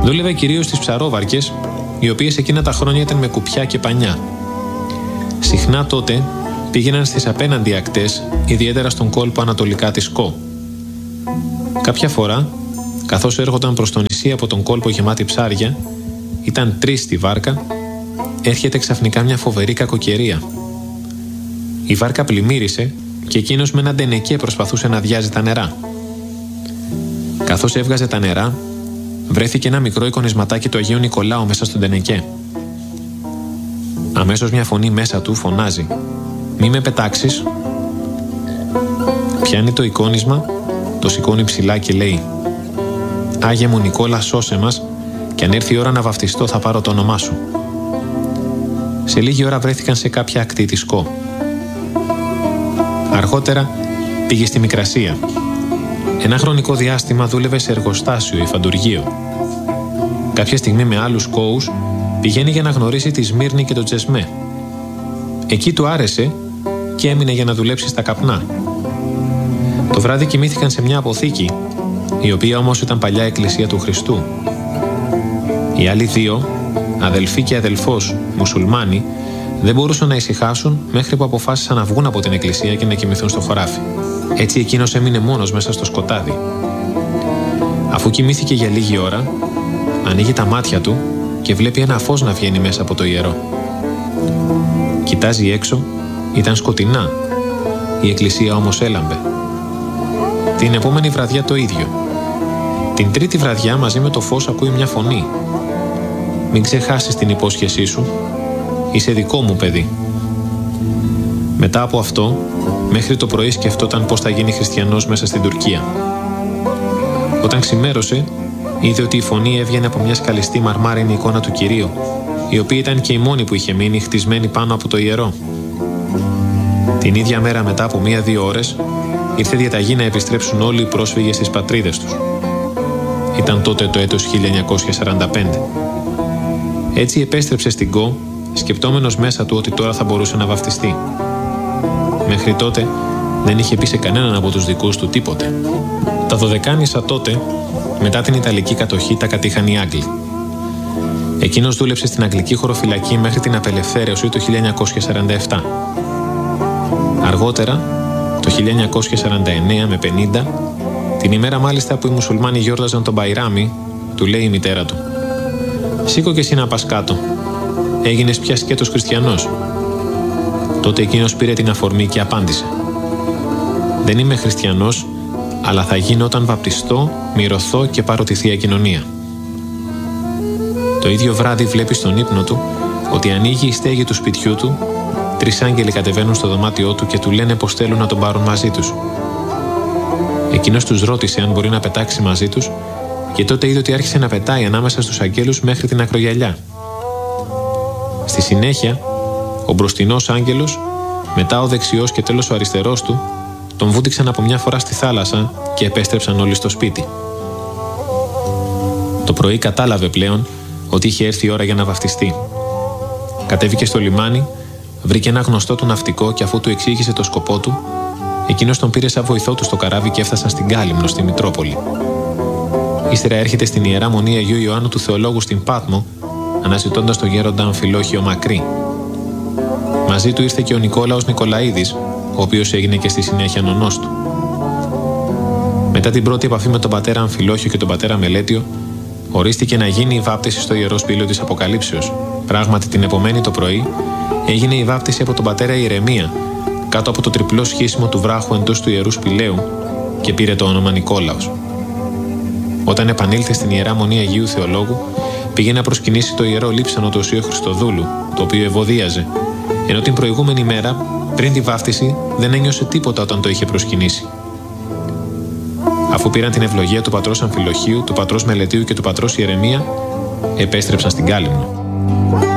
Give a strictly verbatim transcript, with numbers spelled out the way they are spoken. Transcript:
Δούλευε κυρίως στις ψαρόβαρκες, οι οποίες εκείνα τα χρόνια ήταν με κουπιά και πανιά. Συχνά τότε πήγαιναν στις απέναντι ακτές, ιδιαίτερα στον κόλπο ανατολικά της Κο. Κάποια φορά, καθώς έρχονταν προς το νησί από τον κόλπο γεμάτη ψάρια, ήταν τρεις στη βάρκα, έρχεται ξαφνικά μια φοβερή κακοκαιρία. Η βάρκα πλημμύρισε και εκείνος με έναν ντενεκέ προσπαθούσε να αδειάζει τα νερά. Καθώς έβγαζε τα νερά, βρέθηκε ένα μικρό εικονισματάκι του Αγίου Νικολάου μέσα στον ντενεκέ. Αμέσως μια φωνή μέσα του φωνάζει: «Μη με πετάξεις». Πιάνει το εικόνισμα, το σηκώνει ψηλά και λέει: «Άγιε μου Νικόλα, σώσε μας, και αν έρθει η ώρα να βαφτιστώ θα πάρω το όνομά σου». Σε λίγη ώρα βρέθηκαν σε κάποια ακτή της Κο. Αργότερα πήγε στη Μικρασία. Ένα χρονικό διάστημα δούλευε σε εργοστάσιο ή φαντουργείο. Κάποια στιγμή με άλλους Κόους πηγαίνει για να γνωρίσει τη Σμύρνη και το Τζεσμέ. Εκεί του άρεσε και έμεινε για να δουλέψει στα καπνά. Το βράδυ κοιμήθηκαν σε μια αποθήκη, η οποία όμως ήταν παλιά εκκλησία του Χριστού. Οι άλλοι δύο, αδελφοί και αδελφός, μουσουλμάνοι, δεν μπορούσαν να ησυχάσουν μέχρι που αποφάσισαν να βγουν από την εκκλησία και να κοιμηθούν στο χωράφι. Έτσι εκείνος έμεινε μόνος μέσα στο σκοτάδι. Αφού κοιμήθηκε για λίγη ώρα, ανοίγει τα μάτια του και βλέπει ένα φως να βγαίνει μέσα από το ιερό. Κοιτάζει έξω, ήταν σκοτεινά. Η εκκλησία όμως έλαμπε. Την επόμενη βραδιά το ίδιο. Την τρίτη βραδιά μαζί με το φως ακούει μια φωνή: «Μην ξεχάσεις την υπόσχεσή σου. Είσαι δικό μου παιδί». Μετά από αυτό, μέχρι το πρωί σκεφτόταν πώς θα γίνει χριστιανός μέσα στην Τουρκία. Όταν ξημέρωσε, είδε ότι η φωνή έβγαινε από μια σκαλιστή μαρμάρινη εικόνα του Κυρίου, η οποία ήταν και η μόνη που είχε μείνει χτισμένη πάνω από το ιερό. Την ίδια μέρα, μετά από μία-δύο ώρες, ήρθε διαταγή να επιστρέψουν όλοι οι πρόσφυγες στις πατρίδες τους. Ήταν τότε το έτος χίλια εννιακόσια σαράντα πέντε. Έτσι επέστρεψε στην Κο, σκεπτόμενος μέσα του ότι τώρα θα μπορούσε να βαφτιστεί. Μέχρι τότε δεν είχε πει σε κανέναν από τους δικούς του τίποτε. Τα Δωδεκάνησα τότε, μετά την Ιταλική κατοχή, τα κατήχαν οι Άγγλοι. Εκείνος δούλεψε στην Αγγλική χωροφυλακή μέχρι την απελευθέρωση το χίλια εννιακόσια σαράντα επτά. Αργότερα, το χίλια εννιακόσια σαράντα εννέα με πενήντα, την ημέρα μάλιστα που οι μουσουλμάνοι γιόρταζαν τον Μπαϊράμι, του λέει η μητέρα του: «Σήκω και εσύ να πας κάτω. Έγινες πια σκέτος χριστιανός». Τότε εκείνος πήρε την αφορμή και απάντησε: «Δεν είμαι χριστιανός, αλλά θα γίνω όταν βαπτιστώ, μυρωθώ και πάρω τη Θεία Κοινωνία». Το ίδιο βράδυ βλέπει στον ύπνο του ότι ανοίγει η στέγη του σπιτιού του, τρεις άγγελοι κατεβαίνουν στο δωμάτιό του και του λένε πως θέλουν να τον πάρουν μαζί τους. Εκείνος τους ρώτησε αν μπορεί να πετάξει μαζί τους, και τότε είδε ότι άρχισε να πετάει ανάμεσα στους αγγέλους μέχρι την ακρογιαλιά. Στη συνέχεια, ο μπροστινός άγγελος, μετά ο δεξιός και τέλος ο αριστερός του, τον βούτυξαν από μια φορά στη θάλασσα και επέστρεψαν όλοι στο σπίτι. Το πρωί κατάλαβε πλέον ότι είχε έρθει η ώρα για να βαφτιστεί. Κατέβηκε στο λιμάνι, βρήκε ένα γνωστό του ναυτικό και αφού του εξήγησε το σκοπό του, εκείνος τον πήρε σαν βοηθό του στο καράβι και έφτασαν στην Κάλυμνο, στη Μητρόπολη. Ύστερα έρχεται στην Ιερά Μονή Αγίου Ιωάννου του Θεολόγου στην Πάτμο, αναζητώντας τον γέροντα Αμφιλόχιο Μακρύ. Μαζί του ήρθε και ο Νικόλαος Νικολαίδης, ο οποίος έγινε και στη συνέχεια νονός του. Μετά την πρώτη επαφή με τον πατέρα Αμφιλόχιο και τον πατέρα Μελέτιο, ορίστηκε να γίνει η βάπτιση στο Ιερό Σπήλαιο της Αποκαλύψεως. Πράγματι, την επομένη το πρωί έγινε η βάπτιση από τον πατέρα Ιερεμία, κάτω από το τριπλό σχίσιμο του βράχου εντός του Ιερού Σπηλαίου, και πήρε το όνομα Νικόλαος. Όταν επανήλθε στην Ιερά Μονή Αγίου Θεολόγου, πήγε να προσκυνήσει το ιερό λείψανο του Οσίου Χριστοδούλου, το οποίο ευωδίαζε, ενώ την προηγούμενη μέρα, πριν τη βάφτιση, δεν ένιωσε τίποτα όταν το είχε προσκυνήσει. Αφού πήραν την ευλογία του πατρός Αμφιλοχίου, του πατρός Μελετίου και του πατρός Ιερεμία, επέστρεψαν στην Κάλυμνο.